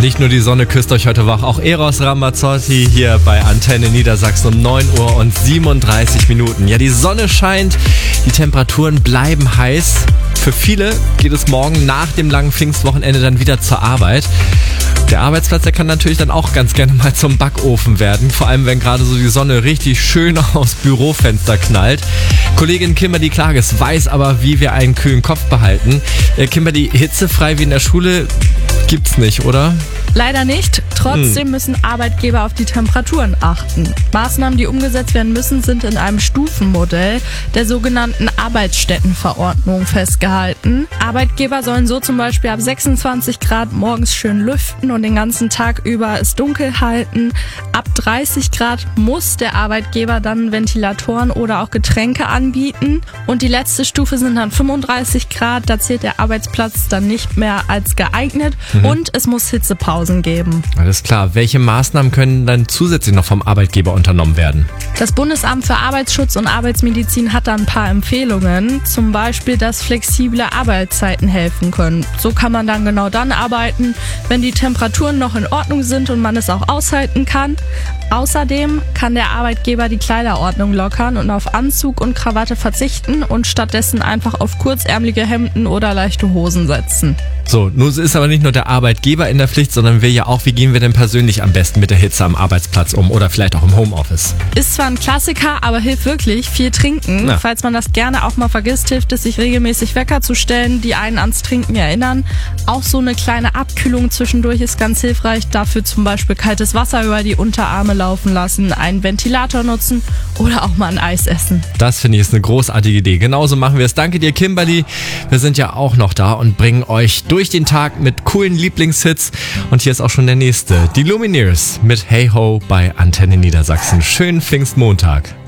Nicht nur die Sonne küsst euch heute wach, auch Eros Ramazzotti hier bei Antenne Niedersachsen um 9 Uhr und 37 Minuten. Ja, die Sonne scheint, die Temperaturen bleiben heiß. Für viele geht es morgen nach dem langen Pfingstwochenende dann wieder zur Arbeit. Der Arbeitsplatz, der kann natürlich dann auch ganz gerne mal zum Backofen werden. Vor allem, wenn gerade so die Sonne richtig schön aufs Bürofenster knallt. Kollegin Kimberly Klages weiß aber, wie wir einen kühlen Kopf behalten. Kimberly, hitzefrei wie in der Schule gibt's nicht, oder? Leider nicht. Trotzdem müssen Arbeitgeber auf die Temperaturen achten. Maßnahmen, die umgesetzt werden müssen, sind in einem Stufenmodell der sogenannten Arbeitsstättenverordnung festgehalten. Arbeitgeber sollen so zum Beispiel ab 26 Grad morgens schön lüften und den ganzen Tag über es dunkel halten. Ab 30 Grad muss der Arbeitgeber dann Ventilatoren oder auch Getränke anbieten. Und die letzte Stufe sind dann 35 Grad. Da zählt der Arbeitsplatz dann nicht mehr als geeignet. Und es muss Hitzepausen geben. Alles klar. Welche Maßnahmen können dann zusätzlich noch vom Arbeitgeber unternommen werden? Das Bundesamt für Arbeitsschutz und Arbeitsmedizin hat da ein paar Empfehlungen. Zum Beispiel, dass flexible Arbeitszeiten helfen können. So kann man dann genau dann arbeiten, wenn die Temperaturen noch in Ordnung sind und man es auch aushalten kann. Außerdem kann der Arbeitgeber die Kleiderordnung lockern und auf Anzug und Krawatte verzichten und stattdessen einfach auf kurzärmelige Hemden oder leichte Hosen setzen. So, nun ist aber nicht nur der Arbeitgeber in der Pflicht, sondern wir ja auch. Wie gehen wir denn persönlich am besten mit der Hitze am Arbeitsplatz um oder vielleicht auch im Homeoffice? Ist zwar ein Klassiker, aber hilft wirklich. Viel trinken. Ja. Falls man das gerne auch mal vergisst, hilft es, sich regelmäßig Wecker zu stellen, die einen ans Trinken erinnern. Auch so eine kleine Abkühlung zwischendurch ist ganz hilfreich. Dafür zum Beispiel kaltes Wasser über die Unterarme laufen lassen, einen Ventilator nutzen oder auch mal ein Eis essen. Das finde ich ist eine großartige Idee. Genauso machen wir es. Danke dir, Kimberly. Wir sind ja auch noch da und bringen euch durch den Tag mit coolen Lieblingshits. Und hier ist auch schon der nächste. Die Lumineers mit Hey Ho bei Antenne Niedersachsen. Schönen Pfingstmontag.